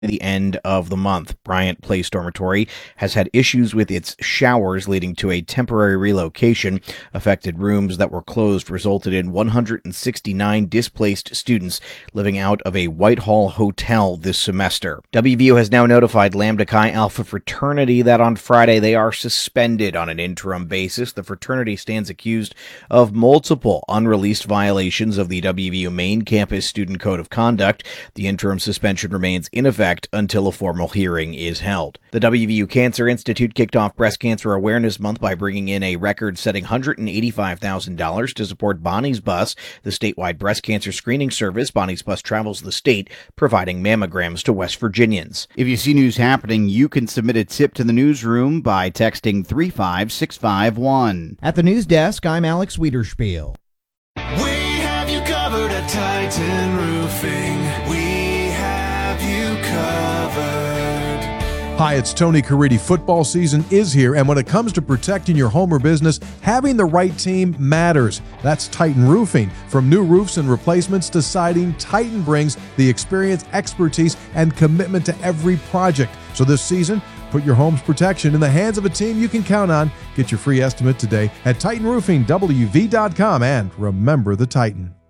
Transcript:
the end of the month. Bryant Place Dormitory has had issues with its showers, leading to a temporary relocation. Affected rooms that were closed resulted in 169 displaced students living out of a Whitehall hotel this semester. WVU has now notified Lambda Chi Alpha fraternity that on Friday they are suspended on an interim basis. The fraternity stands accused of multiple unreleased violations of the WVU main campus student code of conduct. The interim suspension remains in effect until a formal hearing is held. The WVU Cancer Institute kicked off Breast Cancer Awareness Month by bringing in a record-setting $185,000 to support Bonnie's Bus, the statewide breast cancer screening service. Bonnie's Bus travels the state, providing mammograms to West Virginians. If you see news happening, you can submit a tip to the newsroom by texting 35651. At the news desk, I'm Alex Wiederspiel. We have you covered at Titan Roofing. We have you covered. Hi, it's Tony Caridi. Football season is here, and when it comes to protecting your home or business, having the right team matters. That's Titan Roofing. From new roofs and replacements to siding, Titan brings the experience, expertise, and commitment to every project. So this season, put your home's protection in the hands of a team you can count on. Get your free estimate today at TitanRoofingWV.com, and remember the Titan.